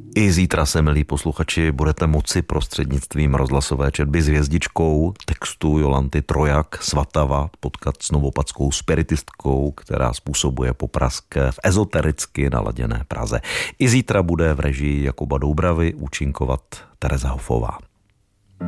I zítra se, milí posluchači, budete moci prostřednictvím rozhlasové četby s hvězdičkou textu Jolanty Trojak Svatava potkat s novopadskou spiritistkou, která způsobuje poprask v ezotericky naladěné Praze. I zítra bude v režii Jakuba Doubravy účinkovat Tereza Hofová.